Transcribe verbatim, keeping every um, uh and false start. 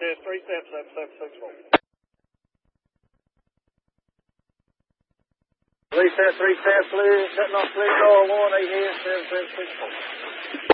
test, three steps, seven seven six four. Three step, three step, blue, setting off blue door one, eight here, seven seven six four.